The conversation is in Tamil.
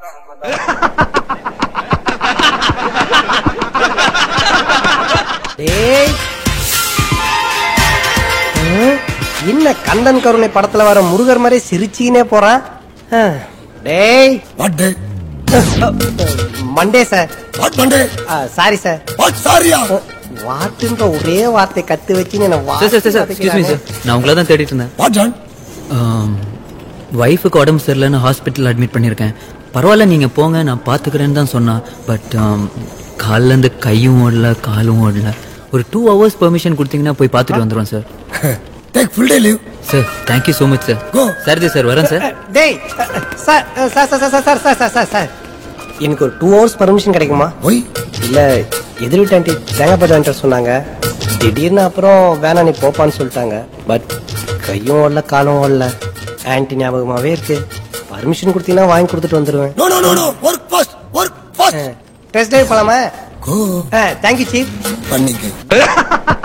என்ன கந்தன் கருணை படத்துல வர முருகர் மாதிரி சிரிச்சினே போறான். டேய் what day? Monday sir. What Monday? Sorry sir. What சாரியா? வாட்டுன்ற ஒரே வார்த்தை கத்து வச்சு நான் உங்களை தான் தேடிட்டு இருந்தேன். What John? வைஃபுக்கு உடம்பு சரியில்லைன்னு ஹாஸ்பிட்டல் அட்மிட் பண்ணியிருக்கேன். பரவாயில்ல நீங்க போங்க நான் பாத்துக்கிறேன்னு தான் சொன்னா. பட் காலில் இருந்து கையும் ஓடல காலும் ஓடல. ஒரு 2 hours பெர்மிஷன் கொடுத்தீங்கன்னா போய் பார்த்துட்டு வந்துடுவோம் sir. Take full day leave. Sir thank you so much sir. கோ. சார் சார் வரேன் சார். டேய் sir sir sir sir sir sir sir எனக்கு ஒரு 2 hours பெர்மிஷன் கிடைக்குமா? ஒய் இல்ல எதிர் வீட்டு ஆண்டி தேங்காய்பாடு வாங்கிட்டு சொன்னாங்க. திடீர்னு அப்புறம் வேணா நீ போப்பான்னு சொல்லிட்டாங்க. பட் கையும் ஓடல காலும் ஓடல. ஆன்டி ஞாபகமாவே இருக்கு. பர்மிஷன் கொடுத்தீங்கன்னா வாங்கி கொடுத்துட்டு வந்துருவேன். No no no no work fast work fast. Test drive போலாமா? கோ. Thank you chief. பண்ணிக்க.